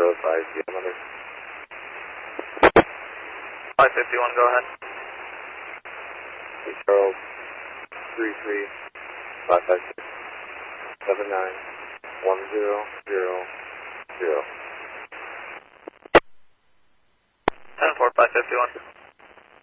mother. 551, go ahead. Charles, 33 556 79 1000. 10-4, 551.